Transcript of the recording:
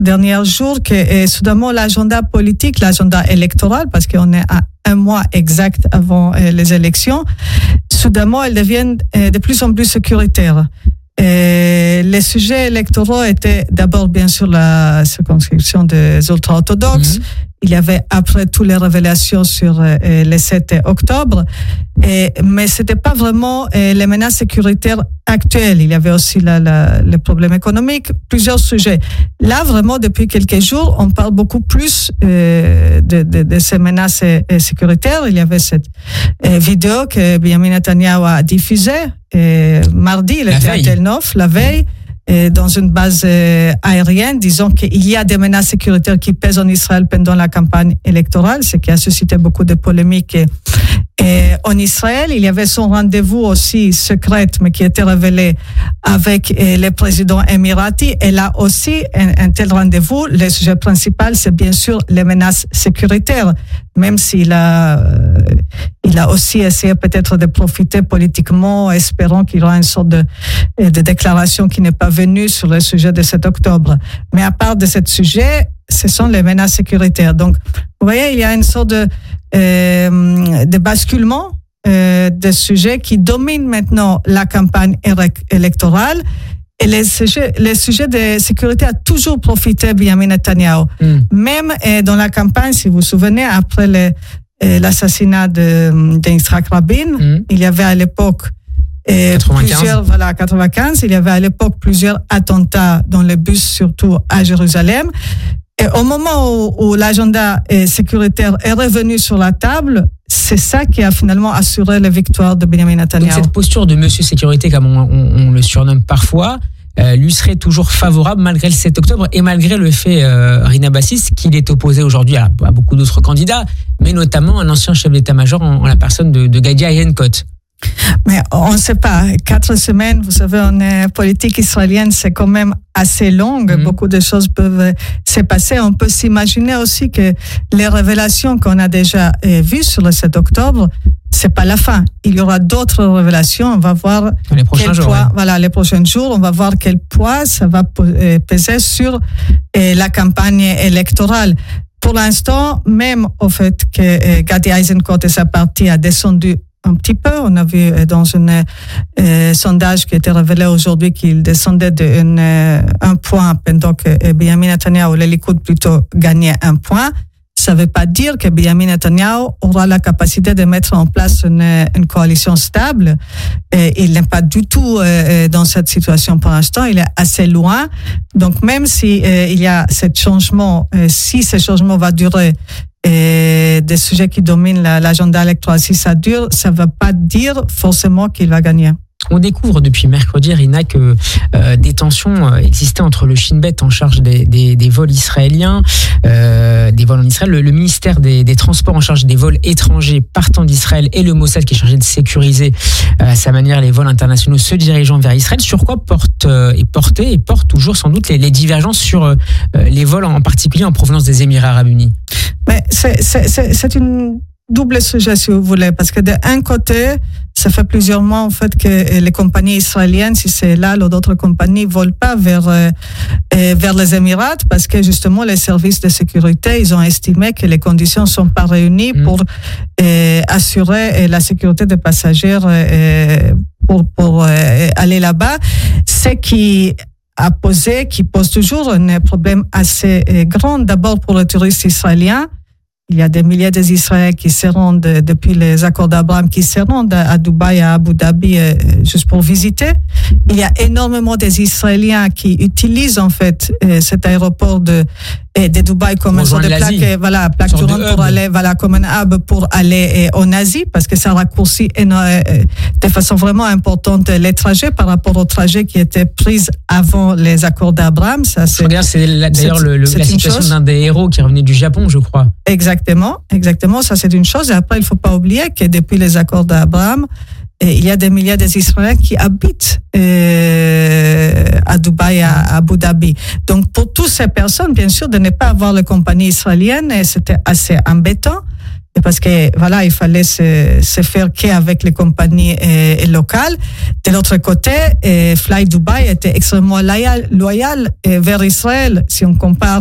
derniers jours que soudainement l'agenda politique, l'agenda électoral, parce qu'on est à un mois exact avant les élections, soudainement elles deviennent de plus en plus sécuritaires. Les sujets électoraux étaient d'abord bien sûr la circonscription des ultra-orthodoxes. Il y avait après toutes les révélations sur le 7 octobre, mais c'était pas vraiment les menaces sécuritaires actuelles. Il y avait aussi les problèmes économiques, plusieurs sujets. Là, vraiment, depuis quelques jours, on parle beaucoup plus de ces menaces sécuritaires. Il y avait cette vidéo que Benjamin Netanyahu a diffusée mardi, il était à Tel Nof, la veille, dans une base aérienne, disant qu'il y a des menaces sécuritaires qui pèsent en Israël pendant la campagne électorale, ce qui a suscité beaucoup de polémiques en Israël. Il y avait son rendez-vous aussi secret, mais qui était révélé avec le président émirati. Et là aussi, un tel rendez-vous, le sujet principal, c'est bien sûr les menaces sécuritaires, même s'il a aussi essayé peut-être de profiter politiquement, espérant qu'il y aura une sorte de déclaration qui n'est pas venue sur le sujet de 7 octobre. Mais à part de ce sujet, ce sont les menaces sécuritaires. Donc, vous voyez, il y a une sorte de basculement de sujets qui dominent maintenant la campagne électorale. Et les sujets de sécurité a toujours profité Benjamin Netanyahu. Même dans la campagne, si vous vous souvenez, après l'assassinat d'Yitzhak Rabin, il y avait à l'époque 95, il y avait à l'époque plusieurs attentats dans les bus, surtout à Jérusalem. Et au moment où l'agenda sécuritaire est revenu sur la table, c'est ça qui a finalement assuré la victoire de Benjamin Netanyahu. Donc cette posture de Monsieur Sécurité, comme on le surnomme parfois, lui serait toujours favorable malgré le 7 octobre et malgré le fait, Rina Bassis, qu'il est opposé aujourd'hui à beaucoup d'autres candidats, mais notamment un ancien chef d'état-major en la personne de Gadi Eisenkot. Mais on ne sait pas. 4 semaines, vous savez, en politique israélienne, c'est quand même assez long. Beaucoup de choses peuvent se passer. On peut s'imaginer aussi que les révélations qu'on a déjà vues sur le 7 octobre, c'est pas la fin. Il y aura d'autres révélations. On va voir les prochains jours. Voilà, les prochains jours, on va voir quel poids ça va peser sur la campagne électorale. Pour l'instant, même au fait que Gadi Eisenkot et sa partie a descendu un petit peu. On a vu dans un sondage qui a été révélé aujourd'hui qu'il descendait un point pendant que Benjamin Netanyahu, le Likoud plutôt, gagnait 1 point. Ça ne veut pas dire que Benjamin Netanyahu aura la capacité de mettre en place une coalition stable. Il n'est pas du tout dans cette situation pour l'instant. Il est assez loin. Donc même si il y a ce changement, si ce changement va durer, des sujets qui dominent l'agenda électoral, si ça dure, ça ne va pas dire forcément qu'il va gagner. On découvre depuis mercredi, Rina, que des tensions existaient entre le Shin Bet en charge des vols israéliens, des vols en Israël, le ministère des Transports en charge des vols étrangers partant d'Israël et le Mossad qui est chargé de sécuriser à sa manière les vols internationaux se dirigeant vers Israël. Sur quoi portent toujours sans doute les divergences sur les vols en particulier en provenance des Émirats Arabes Unis? Mais c'est une double sujet, si vous voulez, parce que d'un côté, ça fait plusieurs mois en fait que les compagnies israéliennes, si c'est là ou d'autres compagnies, volent pas vers les Émirats, parce que justement les services de sécurité, ils ont estimé que les conditions sont pas réunies pour assurer la sécurité des passagers pour aller là-bas. C'est qui pose toujours un problème assez grand, d'abord pour les touristes israéliens. Il y a des milliers d'Israéliens qui se rendent depuis les accords d'Abraham, qui se rendent à Dubaï, à Abu Dhabi, juste pour visiter. Il y a énormément d'Israéliens qui utilisent en fait cet aéroport de Dubaï comme une sorte de plaque tournante pour aller, comme un hub pour aller en Asie, parce que ça raccourcit de façon vraiment importante les trajets par rapport aux trajets qui étaient pris avant les accords d'Abraham. Ça, c'est d'ailleurs la situation d'un des héros qui revenait du Japon, je crois. Exactement. Ça, c'est une chose. Et après, il ne faut pas oublier que depuis les accords d'Abraham, il y a des milliers d'Israéliens qui habitent à Dubaï, à Abu Dhabi. Donc, pour toutes ces personnes, bien sûr, de ne pas avoir les compagnies israéliennes, c'était assez embêtant. parce que voilà, il fallait se faire qu'avec les compagnies locales. De l'autre côté, Fly Dubai était extrêmement loyal vers Israël, si on compare